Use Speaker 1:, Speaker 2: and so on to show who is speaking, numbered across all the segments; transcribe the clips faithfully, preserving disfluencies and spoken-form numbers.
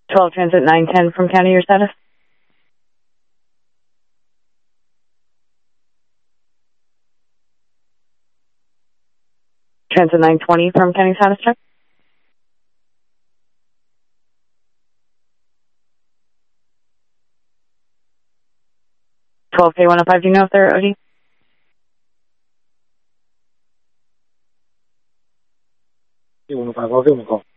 Speaker 1: twelve Transit nine ten from County, your status? Transit nine twenty from County status check? twelve K one oh five, do you know if they're O D?
Speaker 2: K one oh five, I'll give them a call.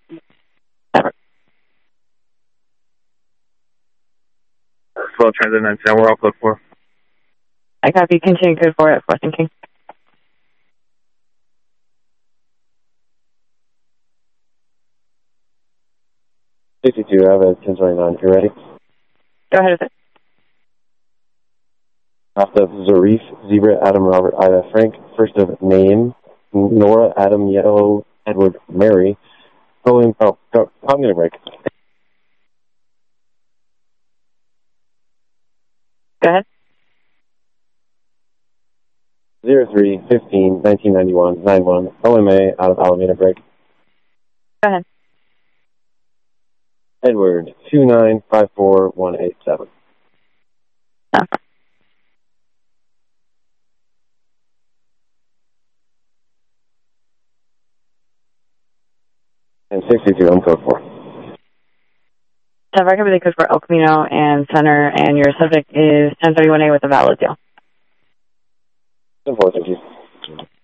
Speaker 2: twelve Transit nine ten, we're all code four.
Speaker 1: I copy, continue code four at fourth and King.
Speaker 2: sixty-two, I have a ten twenty-nine, you ready?
Speaker 1: Go ahead with it.
Speaker 2: Off of Zarif, Zebra, Adam, Robert, Ida, Frank, first of name, Nora, Adam, Yellow, Edward, Mary, Colin, oh, go, I'm going to break.
Speaker 1: Go ahead.
Speaker 2: zero three fifteen nineteen ninety-one nine one O M A out of Alameda break.
Speaker 1: Go ahead.
Speaker 2: Edward two nine five four one eight seven.
Speaker 1: No.
Speaker 2: And sixty-two, I'm code four.
Speaker 1: So I copy the code for El Camino and Center, and your subject is ten thirty-one A with a valid deal.
Speaker 2: ten four, thank you.